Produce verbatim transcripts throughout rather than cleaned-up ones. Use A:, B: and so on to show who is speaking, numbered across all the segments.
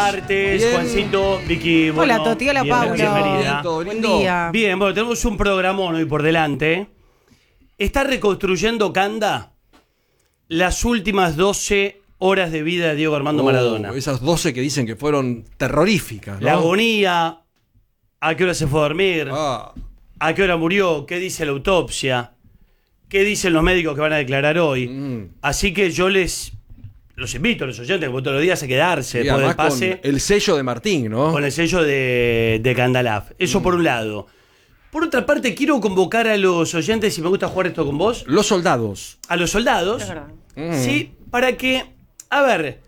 A: Martes,
B: Bien.
A: Juancito, Vicky, bueno,
C: Hola, Toti, hola,
A: bien-
C: Paulo.
A: bienvenida.
B: Todo
C: Buen
B: lindo.
C: día.
A: Bien, bueno, tenemos un programón hoy por delante. Está reconstruyendo Canda las últimas doce horas de vida de Diego Armando
B: Oh,
A: Maradona.
B: esas doce que dicen que fueron terroríficas, ¿no?
A: La agonía, a qué hora se fue a dormir,
B: Ah,
A: a qué hora murió, qué dice la autopsia, qué dicen los médicos que van a declarar hoy.
B: Mm.
A: Así que yo les los invito a los oyentes, como todos los días, a quedarse
B: y
A: después del
B: además
A: pase.
B: con el sello de Martín, ¿no?
A: Con el sello de, de Candalaf. Eso
B: Mm.
A: por un lado. Por otra parte, quiero convocar a los oyentes, si me gusta jugar esto con vos,
B: Los soldados.
A: a los soldados,
C: Es verdad.
B: Mm.
A: ¿sí? Para que, a ver,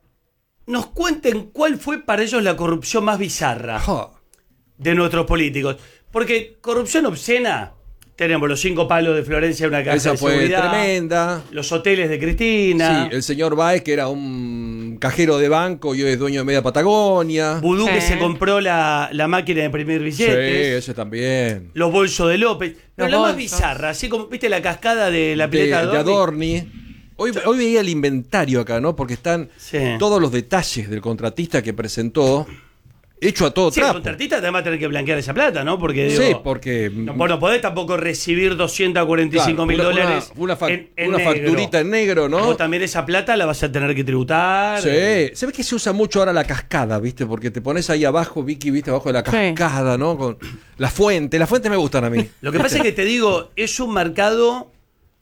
A: nos cuenten cuál fue para ellos la corrupción más bizarra
B: Ja.
A: de nuestros políticos. Porque corrupción obscena, tenemos los cinco palos de Florencia, una casa
B: Esa
A: de
B: fue
A: seguridad,
B: tremenda.
A: los hoteles de Cristina,
B: Sí, el señor Báez, que era un cajero de banco y hoy es dueño de media Patagonia.
A: Vudú que
C: Sí.
A: se compró la, la máquina de imprimir
B: Sí,
A: billetes.
B: ese también.
A: Los bolsos de López. Pero
C: Los
A: la más
C: bolsos.
A: bizarra, así como viste la cascada de la
B: De,
A: pileta
B: de
A: de Adorni.
B: Adorni. Hoy, hoy veía el inventario acá, ¿no? Porque están
A: Sí.
B: todos los detalles del contratista que presentó, hecho a todo
A: Sí, el
B: trapo.
A: contratista además tener que blanquear esa plata, ¿no? Porque
B: Sí,
A: digo,
B: porque...
A: no, vos no podés tampoco recibir doscientos cuarenta y cinco mil
B: Claro, una-
A: dólares
B: Una, una fac-
A: en, en
B: una
A: negro.
B: facturita en negro, ¿no?
A: Vos también esa plata la vas a tener que tributar.
B: Sí, se ve que se usa mucho ahora la cascada, ¿viste? Porque te pones ahí abajo, Vicky, ¿viste? Abajo de la
C: Sí.
B: cascada, ¿no? Con la fuente, las fuentes me gustan a mí.
A: Lo que pasa es que te digo, es un mercado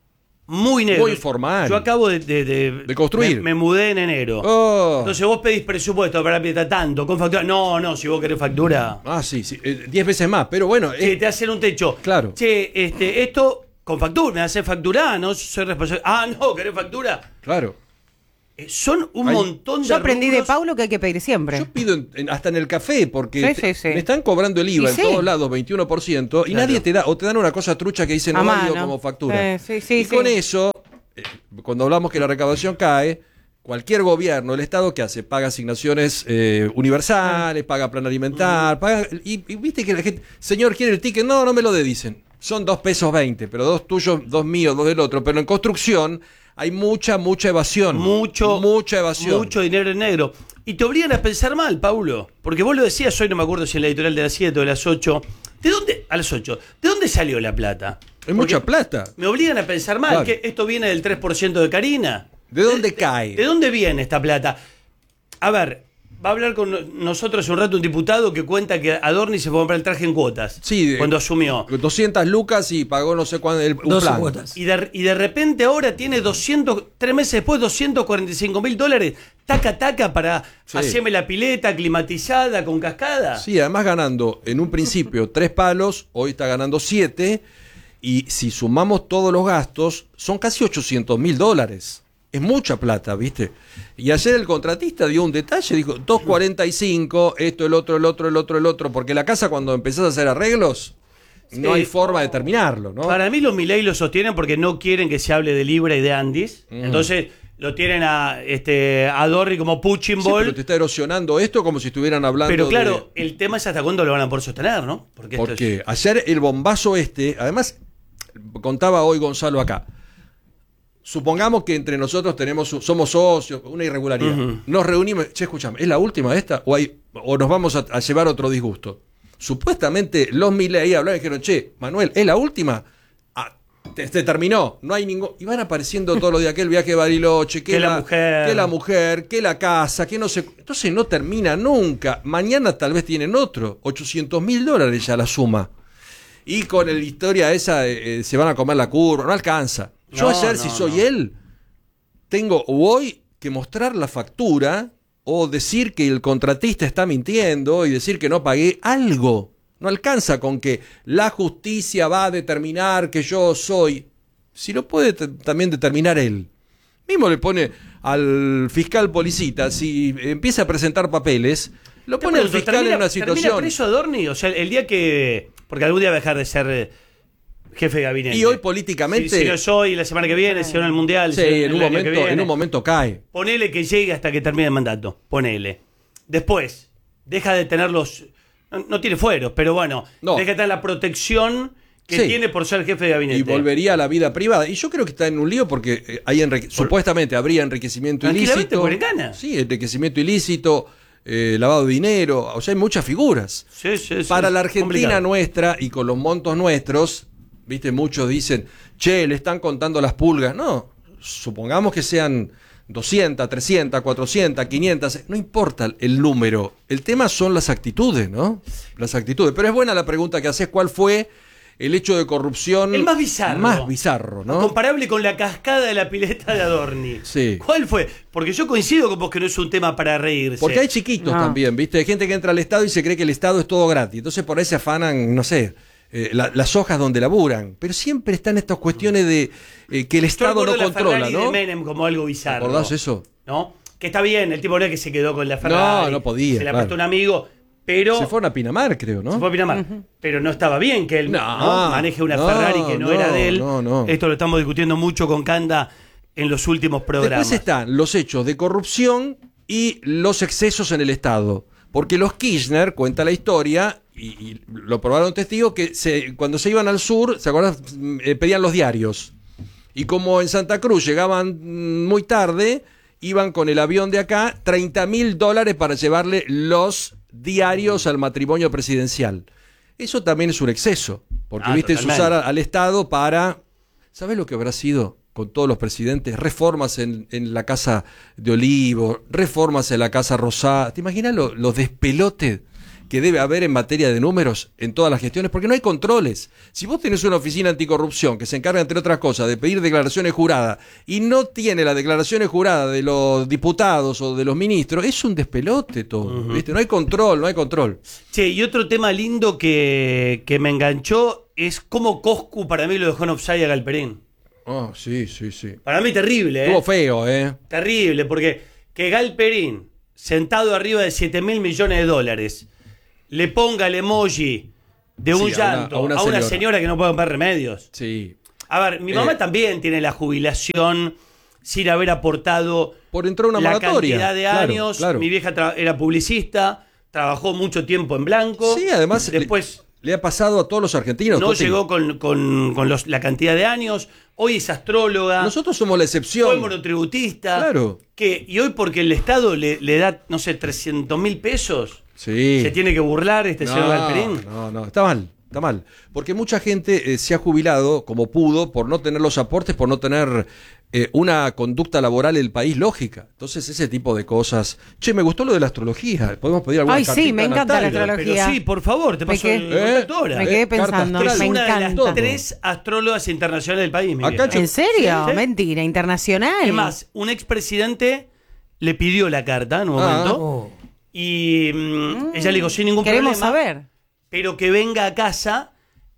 A: muy negro.
B: Muy formal.
A: Yo acabo de, de, de-
B: De construir.
A: Me, me mudé en enero.
B: Oh.
A: Entonces vos pedís presupuesto para apretar tanto, con factura. No, no, si vos querés factura.
B: Ah, sí, sí, eh, diez veces más, pero bueno,
A: Che,
B: eh,
A: te hacen un techo.
B: Claro.
A: Che, este, esto con factura, me hace facturar, no soy responsable. Ah, no, ¿querés factura?
B: claro.
A: Eh, son un
B: Ay,
A: montón de
C: Yo aprendí de
A: rubros.
C: Paulo que hay que pedir siempre.
B: Yo pido en- en- hasta en el café, porque
C: Sí,
B: te-
C: sí, sí.
B: me están cobrando el I V A
C: Y
B: en
C: sí.
B: todos lados, veintiuno por ciento, y
A: Claro.
B: nadie te da, o te dan una cosa trucha que dice no
C: A
B: válido
C: mano.
B: como factura.
C: Sí, sí, sí,
B: y
C: sí.
B: con eso, eh, cuando hablamos que la recaudación cae, cualquier gobierno, el Estado, ¿qué hace? Paga asignaciones eh, universales, paga plan alimentar, paga, y, y viste que la gente, señor, ¿quiere el ticket? No, no me lo dé, dicen. Son dos pesos veinte, pero dos tuyos, dos míos, dos del otro. Pero en construcción hay mucha, mucha evasión.
A: Mucho,
B: Mucha evasión.
A: mucho dinero en negro. Y te obligan a pensar mal, Paulo. Porque vos lo decías hoy, no me acuerdo si en la editorial de las siete o de las ocho. ¿De dónde? A las ocho. ¿De dónde salió la plata?
B: Es mucha plata.
A: Me obligan a pensar mal.
B: Claro.
A: Que esto viene del tres por ciento de Karina.
B: ¿De dónde cae?
A: ¿De dónde viene esta plata? A ver, va a hablar con nosotros un rato un diputado que cuenta que Adorni se fue a comprar el traje en cuotas.
B: Sí, de-
A: Cuando asumió.
B: doscientas lucas y pagó no sé cuándo el, un
D: doce
B: plan.
D: cuotas.
A: Y de, y de repente ahora tiene doscientos, tres meses después, doscientos cuarenta y cinco mil dólares, taca, taca, para
B: Sí.
A: hacerme la pileta climatizada con cascada.
B: Sí, además ganando en un principio tres palos, hoy está ganando siete, y si sumamos todos los gastos, son casi ochocientos mil dólares. Es mucha plata, ¿viste? Y ayer el contratista dio un detalle, dijo doscientos cuarenta y cinco, esto, el otro, el otro, el otro, el otro, porque la casa cuando empezás a hacer arreglos, no
A: Sí.
B: hay forma de terminarlo, ¿no?
A: Para mí los Milei lo sostienen porque no quieren que se hable de Libra y de Andis.
B: Mm.
A: Entonces lo tienen a este a Adorni como punching
B: Sí,
A: ball.
B: pero te está erosionando esto como si estuvieran hablando
A: Pero claro,
B: de...
A: el tema es hasta cuándo lo van a poder sostener, ¿no? Porque, esto es-
B: Porque ayer el bombazo este, además, contaba hoy Gonzalo acá. Supongamos que entre nosotros tenemos, somos socios, una irregularidad.
A: Ujú.
B: Nos reunimos, che, escuchame, ¿es la última esta? ¿O, hay, o nos vamos a, a llevar otro disgusto? Supuestamente los Milei hablaron y dijeron, che, Manuel, ¿es la última? Ah, te, te terminó, no hay ningún... Y van apareciendo todos los días, que el viaje a Bariloche, que,
A: Que la mujer.
B: que la mujer, que la casa, que no sé... Entonces no termina nunca. Mañana tal vez tienen otro, ochocientos mil dólares ya la suma. Y con la historia esa eh, eh, se van a comer la curva, no alcanza. Yo
A: No,
B: ayer,
A: no,
B: si soy
A: no.
B: él, tengo hoy que mostrar la factura o decir que el contratista está mintiendo y decir que no pagué algo. No alcanza con que la justicia va a determinar que yo soy. Si lo puede t- también determinar él. Mismo le pone al fiscal Policita, si empieza a presentar papeles, lo
A: Te
B: pone el
A: pregunto,
B: fiscal
A: ¿termina-
B: en una
A: ¿Termina
B: situación.
A: preso Adorni? O sea, el día que... Porque algún día va a dejar de ser eh, jefe de gabinete.
B: Y hoy políticamente...
A: Si, si no es hoy, la semana que viene, si no en el Mundial,
B: Sí,
A: si no
B: en un,
A: el año que
B: momento, en
A: viene.
B: un momento cae.
A: Ponele que llegue hasta que termine el mandato. Ponele. Después, deja de tener los... No, no tiene fueros, pero bueno.
B: No.
A: Deja de tener la protección que
B: Sí.
A: tiene por ser jefe de gabinete.
B: Y volvería a la vida privada. Y yo creo que está en un lío porque eh, hay enrique- supuestamente habría enriquecimiento
A: Tranquilamente
B: ilícito.
A: por gana.
B: Sí, enriquecimiento ilícito. eh, lavado de dinero, o sea, hay muchas figuras.
A: Sí, sí, sí,
B: Para la Argentina
A: complicado.
B: nuestra y con los montos nuestros, viste, muchos dicen, che, le están contando las pulgas. No, supongamos que sean doscientas, trescientas, cuatrocientas, quinientas, no importa el número, el tema son las actitudes, ¿no? Las actitudes. Pero es buena la pregunta que haces, ¿cuál fue el hecho de corrupción
A: El más bizarro.
B: más bizarro, ¿no?
A: Comparable con la cascada de la pileta de Adorni.
B: Sí.
A: ¿Cuál fue? Porque yo coincido con vos que no es un tema para reírse.
B: Porque hay chiquitos
C: No.
B: también, ¿viste? Hay gente que entra al Estado y se cree que el Estado es todo gratis. Entonces por ahí se afanan, no sé, eh, la- las hojas donde laburan. Pero siempre están estas cuestiones de eh, que el
A: Yo
B: Estado no
A: recuerdo la
B: controla,
A: Ferrari
B: ¿no?
A: de Menem como algo bizarro.
B: ¿Acordás eso?
A: ¿No? Que está bien, el tipo no es que se quedó con la Ferrari.
B: No, no podía,
A: Se la
B: claro.
A: prestó un amigo, pero...
B: Se fueron a Pinamar, creo, ¿no?
A: Se fue a Pinamar. Pero no estaba bien que él
B: No,
A: ¿no? maneje una
B: no,
A: Ferrari que no,
B: no,
A: era de él.
B: no, no.
A: Esto lo estamos discutiendo mucho con Canda en los últimos programas.
B: Después están los hechos de corrupción y los excesos en el Estado. Porque los Kirchner, cuenta la historia, y, y lo probaron testigos, que se, cuando se iban al sur, ¿se acuerdan? Eh, pedían los diarios. Y como en Santa Cruz llegaban mm, muy tarde, iban con el avión de acá, treinta mil dólares para llevarle los diarios al matrimonio presidencial. Eso también es un exceso, porque
A: Ah,
B: viste, es
A: totalmente.
B: usar a- al Estado para... ¿Sabes lo que habrá sido con todos los presidentes? Reformas en, en la Casa de Olivo, reformas en la Casa Rosada. ¿Te imaginas lo- los despelotes que debe haber en materia de números en todas las gestiones? Porque no hay controles. Si vos tenés una oficina anticorrupción que se encarga, entre otras cosas, de pedir declaraciones juradas y no tiene las declaraciones juradas de los diputados o de los ministros, es un despelote todo. ¿Viste? No hay control, no hay control.
A: Che, y otro tema lindo que, que me enganchó es cómo Coscu para mí lo dejó en offside a Galperín.
B: Oh, sí, sí, sí.
A: Para mí terrible, ¿eh?
B: Estuvo feo, ¿eh?
A: Terrible, porque que Galperín, sentado arriba de siete mil millones de dólares, le ponga el emoji de un
B: Sí, a una-
A: llanto
B: a una
A: a una
B: señora.
A: señora que no puede comprar remedios.
B: Sí.
A: A ver, mi mamá
B: Eh.
A: también tiene la jubilación sin haber aportado
B: Por entrar a una
A: la
B: moratoria.
A: cantidad de
B: Claro,
A: años.
B: claro.
A: Mi vieja tra- era publicista, trabajó mucho tiempo en blanco.
B: Sí, además le-
A: después
B: le, ha pasado a todos los argentinos.
A: no
B: Toti.
A: llegó con, con- con los- la cantidad de años. Hoy es astróloga.
B: Nosotros somos la excepción.
A: Fue monotributista.
B: Claro.
A: Que, y hoy porque el Estado le, le da, no sé, trescientos mil pesos,
B: Sí.
A: se tiene que burlar este señor Galperín.
B: No, no, está mal, está mal. Porque mucha gente eh, se ha jubilado como pudo por no tener los aportes, por no tener eh, una conducta laboral del país lógica. Entonces ese tipo de cosas. Che, me gustó lo de la astrología. Podemos pedir alguna
C: Ay, sí,
B: cartita
C: me encanta la
B: natal?
C: astrología.
A: Pero sí, por favor, te
C: Me
A: paso
C: quedé-
A: el contacto ahora.
C: Me
B: Eh,
C: quedé
B: cartas
C: pensando,
B: astrales.
C: me
A: Es una de las
C: encanta.
A: tres astrólogas internacionales del país. mi
B: Acá
A: vieja.
B: yo-
C: ¿En serio?
A: Sí, sí.
C: Mentira, internacional.
A: Es más, un expresidente le pidió la carta en un
B: Ah.
A: momento
D: Oh.
A: y mm, ella le dijo sin ningún
C: Queremos
A: problema,
C: saber.
A: pero que venga a casa.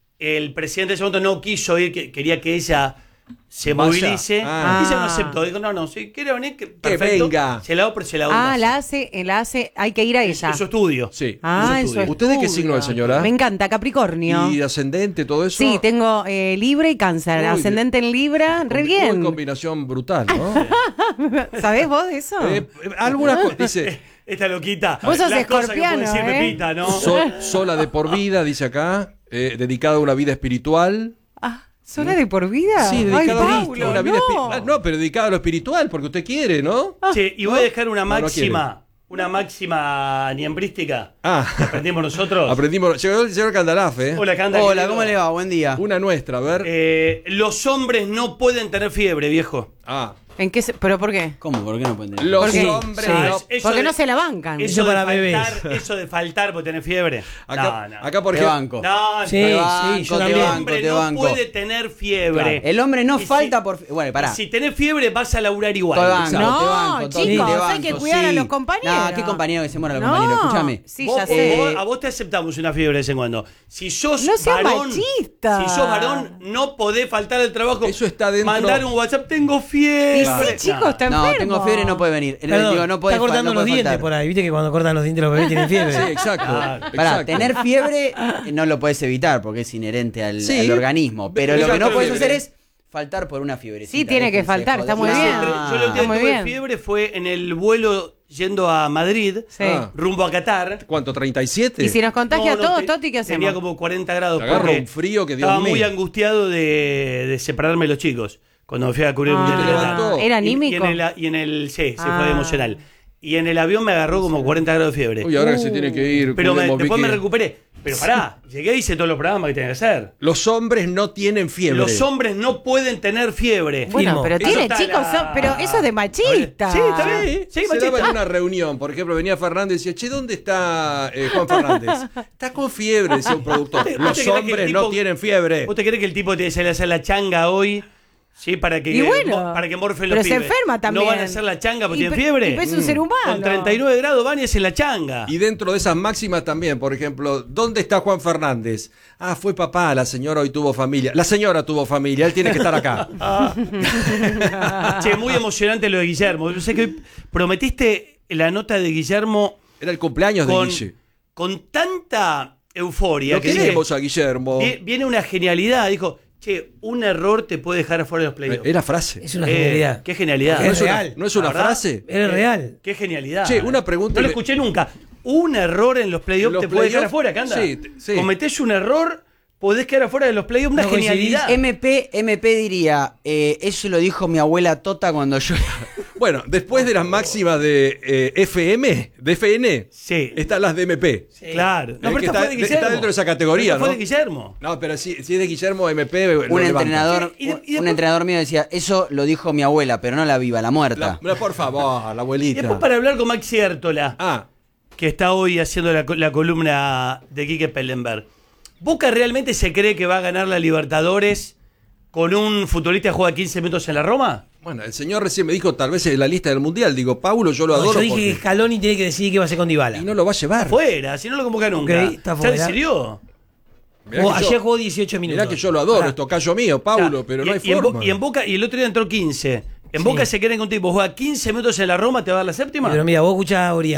A: El presidente de ese momento no quiso ir, que quería que ella se
B: Vaya.
A: movilice.
B: Ah.
A: Y ella no aceptó. Dijo, no, no, si quiere venir, que,
B: Que
A: perfecto.
B: venga.
A: Se la hago, pero se la hago. en
C: Ah,
A: casa.
C: la hace, la hace, hay que ir a ella.
A: En su estudio.
B: Sí.
C: Ah,
A: en
C: en
A: su
C: su
A: estudio.
B: ¿Usted de qué
C: estudio.
B: signo es, señora?
C: Me encanta, Capricornio.
B: Y ascendente, todo eso.
C: Sí, tengo eh, Libra y Cáncer.
B: Uy,
C: Ascendente en Libra, re
B: Combi-
C: bien.
B: Uy, combinación brutal, ¿no?
C: ¿Sabés vos de eso?
B: Eh, algunas cosas, dice,
A: Esta loquita.
C: Vos sos
A: las cosas que puede
C: escorpiano,
A: decir
C: ¿eh?
A: Pepita, ¿no?
B: so- sola de por vida, dice acá, eh, dedicada a una vida espiritual.
C: Ah, ¿sola de por vida?
B: Sí,
C: Ay,
B: dedicado a
C: Paulo,
B: una vida
C: no.
B: espiritual. No, pero dedicado a lo espiritual, porque usted quiere, ¿no?
A: Che, y voy a dejar una
B: No, no
A: máxima, una máxima niembrística
B: Ah,
A: que aprendimos nosotros.
B: aprendimos. Llegó el señor Candalaf, ¿eh?
A: Hola, Canda.
D: Hola,
A: querido.
D: ¿cómo le va? Buen día.
B: Una nuestra, a ver.
A: Eh, los hombres no pueden tener fiebre, viejo.
B: Ah,
C: ¿En qué se- ¿Pero por qué?
D: ¿Cómo? ¿Por qué no pueden tener?
B: los
C: ¿Por qué?
B: hombres.
A: Ah,
B: no-
A: es- eso
C: Porque
A: de-
C: no se la bancan.
A: Eso,
D: Eso
A: de
D: para bebés.
A: faltar, eso de faltar por tener fiebre.
B: Acá,
A: no, no.
B: acá por
D: Te
B: ejemplo.
D: banco.
A: No,
D: Te
A: no.
D: banco,
A: El
D: te banco,
A: hombre
D: te
A: no
D: banco.
A: puede tener fiebre.
D: El hombre no
A: Y
D: falta
A: si-
D: por... Bueno, pará.
A: Si tenés fiebre, vas a laburar igual.
D: Te banco,
C: No,
D: te banco, Toti,
C: chicos,
D: te
C: hay
D: banco,
C: que cuidar a los compañeros.
D: No, qué compañero que se muera los
C: No,
D: compañeros, escúchame.
C: sí,
A: Vos-
C: ya
A: vos-
C: sé.
A: vos- a vos te aceptamos una fiebre de vez en cuando. Si sos
C: No seas
A: varón,
C: machista.
A: si sos varón, no podés faltar al trabajo.
B: Eso está dentro-
A: Mandar un WhatsApp, tengo fiebre.
C: Y sí, chicos, está enfermo.
D: No, tengo fiebre, no puede venir. El-
E: Perdón,
D: digo, no puede
E: está cortando
D: fal- no
E: los
D: puede
E: dientes
D: faltar.
E: por ahí. Viste que cuando cortan los dientes los bebés tienen fiebre.
B: Sí, exacto.
A: Ah,
D: Pará,
B: exacto.
D: tener fiebre eh, no lo puedes evitar porque es inherente al,
B: Sí.
D: al organismo. Pero lo que
B: Exacto,
D: no puedes
B: fiebre.
D: hacer es faltar por una fiebre.
C: Sí, tiene que faltar, está muy
A: Yo
C: bien.
A: siempre- yo la última
C: Ah, muy
A: vez que tuve
C: bien.
A: fiebre fue en el vuelo yendo a Madrid,
C: Sí.
B: Ah.
A: rumbo a Qatar.
B: ¿Cuánto? ¿treinta y siete?
C: Y si nos contagia
A: No, no,
C: a todos,
A: te-
C: Toti, ¿qué hacemos?
A: Tenía como cuarenta grados.
B: Te agarra
A: porque
B: un frío que Dios
A: estaba
B: mío.
A: muy angustiado de, de separarme de los chicos. Cuando me fui a cubrir un
C: Ah,
A: mundial de
B: levantó.
A: Qatar.
C: ¿era
A: Y-
C: anímico?
A: Y, en el, y en el sí, se
C: Ah.
A: fue emocional. y en el avión me agarró como cuarenta grados de fiebre.
B: Uy, ahora que se tiene que ir.
A: Pero me-
B: cuidemos,
A: después me
B: Vicky.
A: recuperé. Pero pará, llegué y hice todos los programas que tenía que hacer.
B: Los hombres no tienen fiebre.
A: Los hombres no pueden tener fiebre.
C: Bueno,
E: Firmo.
C: pero
A: Eso
C: tiene,
A: está
C: chicos,
A: la-
C: son- pero eso es de machista.
A: Sí, está bien.
B: Sí,
A: Sí,
B: se
A: machista.
B: daba en una reunión, por ejemplo, venía Fernández y decía, che, ¿dónde está eh, Juan Fernández? Está con fiebre, decía un productor.
A: ¿Vos te- vos
B: Los
A: te crees que el
B: hombres
A: tipo-
B: no tienen fiebre.
A: ¿Vos te crees que el tipo te se le hace la changa hoy? Sí, para que,
C: Y bueno,
A: mo- para que morfen
C: pero
A: los
C: se
A: pibes.
C: enferma también.
A: No van a hacer la changa porque
C: Y
A: tienen
C: pe-
A: fiebre.
C: y pues es un ser humano.
A: Con treinta y nueve grados van y hacen la changa.
B: Y dentro de esas máximas también, por ejemplo, ¿dónde está Juan Fernández? Ah, fue papá, la señora hoy tuvo familia. La señora tuvo familia, él tiene que estar acá.
A: Che, muy emocionante lo de Guillermo. Yo sé que hoy prometiste la nota de Guillermo
B: Era el cumpleaños de
A: con,
B: Guille.
A: con tanta euforia.
B: Lo
A: que
B: queremos
A: dije,
B: a Guillermo.
A: vi- viene una genialidad. Dijo, che, un error te puede dejar afuera de los playoffs.
B: Era frase.
E: Es una
A: Eh,
E: genialidad.
A: Qué genialidad.
B: ¿No
E: es
B: es una,
E: real.
B: ¿no es una
A: La verdad,
B: frase?
E: Es real.
A: Qué genialidad.
B: Che, una pregunta
A: No lo
B: de-
A: escuché nunca. Un error en los playoffs
B: Los
A: te puede dejar
B: playoffs,
A: afuera, ¿qué anda?
B: sí, t- sí.
A: Cometés un error, podés quedar afuera de los playoffs. Una
E: ¿No coincidís?
A: genialidad.
D: M P, M P diría, eh, eso lo dijo mi abuela Tota cuando yo...
B: Bueno, después de las máximas de eh, F M, de F N,
A: Sí.
B: están las de M P.
A: Claro. No,
B: Es
A: pero
B: que
A: esta
B: está-
A: fue de Guillermo.
B: está dentro de esa categoría,
A: Esta fue
B: ¿no?
A: de Guillermo.
B: No, pero si, si es de Guillermo, M P. lo
D: Un
B: levanta.
D: entrenador,
A: Sí, y de- y
D: un,
A: después-
D: un entrenador mío decía, eso lo dijo mi abuela, pero no la viva, la muerta.
B: La- la- por favor, la
A: Y
B: abuelita.
A: después para hablar con Maxi Értola,
B: Ah,
A: que está hoy haciendo la, co- la columna de Quique Pellenberg. ¿Boca realmente se cree que va a ganar la Libertadores con un futbolista que juega quince minutos en la Roma?
B: bueno, el señor recién me dijo, tal vez es la lista del mundial. Digo, Paulo, yo lo
E: No,
B: adoro.
E: yo dije que
B: porque-
E: Scaloni tiene que decidir qué va a hacer con Dybala.
B: Y no lo va a llevar.
A: Fuera, si no lo convoca nunca.
E: Ok, está
A: ¿Ya
E: fuera.
A: decidió?
B: Mirá
E: Jugó-
B: que yo-
E: ayer jugó dieciocho minutos.
B: Mirá que yo lo adoro,
E: Pará.
B: es tocayo mío, Paulo,
A: O sea,
B: pero
A: y-
B: no hay
A: y en Bo-
B: forma.
A: y en Boca, y el otro día entró quince. En
E: Sí.
A: Boca se creen que un tipo juega quince minutos en la Roma, ¿te va a dar la séptima?
E: Pero mira, vos escuchás a Orián.